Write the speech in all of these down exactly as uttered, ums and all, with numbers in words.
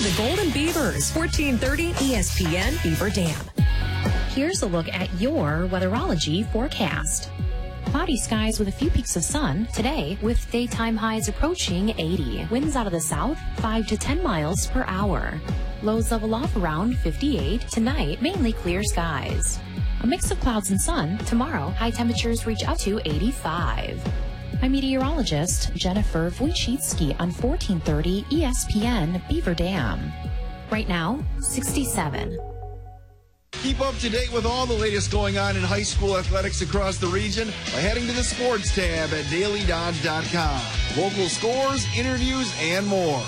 the Golden Beavers, fourteen thirty E S P N Beaver Dam. Here's a look at your weatherology forecast. Cloudy skies with a few peaks of sun today, with daytime highs approaching eighty. Winds out of the south, five to ten miles per hour. Lows level off around fifty-eight. Tonight, mainly clear skies. A mix of clouds and sun. Tomorrow, high temperatures reach up to eighty-five. I'm meteorologist Jennifer Wojcicki on fourteen thirty E S P N Beaver Dam. Right now, sixty-seven. Keep up to date with all the latest going on in high school athletics across the region by heading to the sports tab at daily dodge dot com. Local scores, interviews, and more.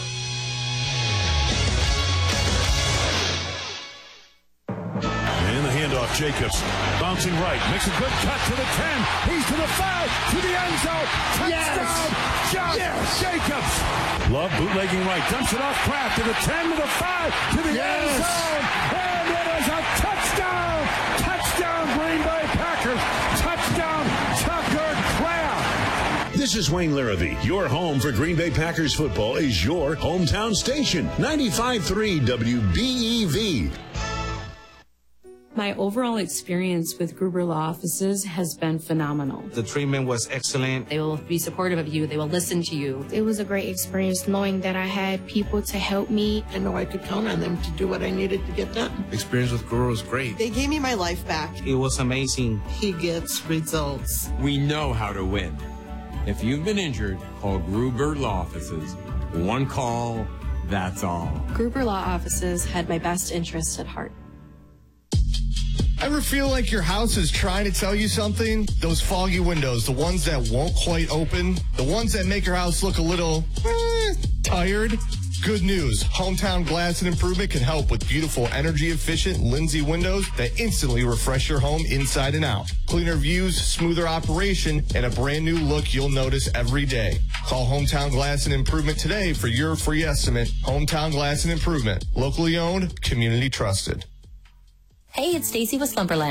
And the handoff, Jacobs bouncing right, makes a good cut to the ten. He's to the five, to the end zone. Touchdown, Josh yes. Jacobs. Love bootlegging right, dumps it off Kraft to the ten, to the five, to the yes. end zone. And it is a touchdown. Touchdown, Green Bay Packers. Touchdown, Tucker Kraft. This is Wayne Larrabee. Your home for Green Bay Packers football is your hometown station, ninety-five point three W B E V. My overall experience with Gruber Law Offices has been phenomenal. The treatment was excellent. They will be supportive of you. They will listen to you. It was a great experience knowing that I had people to help me. I know I could count on them to do what I needed to get done. Experience with Gruber was great. They gave me my life back. It was amazing. He gets results. We know how to win. If you've been injured, call Gruber Law Offices. One call, that's all. Gruber Law Offices had my best interests at heart. Ever feel like your house is trying to tell you something? Those foggy windows, the ones that won't quite open, the ones that make your house look a little eh, tired? Good news. Hometown Glass and Improvement can help with beautiful, energy-efficient Lindsay windows that instantly refresh your home inside and out. Cleaner views, smoother operation, and a brand new look you'll notice every day. Call Hometown Glass and Improvement today for your free estimate. Hometown Glass and Improvement. Locally owned, community trusted. Hey, it's Stacy with Slumberland.